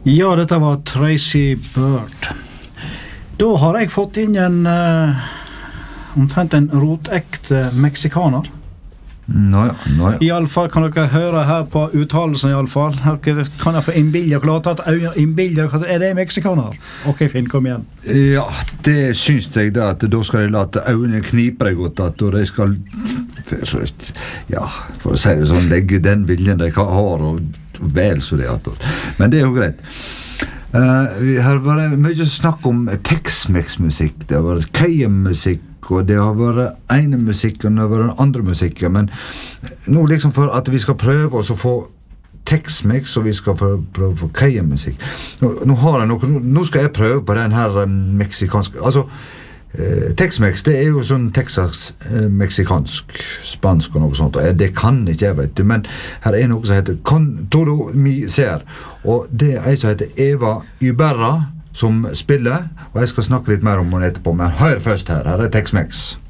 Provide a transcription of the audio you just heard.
Ja, dette var Tracy Bird. Da har jeg fått inn omtrent en rotekte meksikaner. Nå ja. I alle fall kan dere høre her på uttalelsen i alle fall. Her kan jeg få innbilde er det meksikaner? Ok, Finn, kom igjen. Ja, det syns jeg da, at da skal jeg late øynene knipe deg godt, at de skal, ja, for å si det sånn, legge den viljen de har, og vel så det at. Men det er jo greit. Vi har vært mye snakk om Tex-Mex-musikk, det har vært Cajun-musikk, og det har vært ene musikken, og det har vært andre musikken, men nå liksom for at vi skal prøve oss å få Tex-Mex, og vi skal prøve å få Cajun-musikk. Nå skal jeg prøve på den her meksikanske, altså Tex-Mex, det er jo sånn Texas-meksikansk, spansk og noe sånt, og det kan ikke jeg, vet du, men her er noe som heter Con Todo Mi Ser, og det er en som heter Eva Ibarra som spiller, og jeg skal snakke litt mer om henne etterpå, men hør først her er Tex-Mex.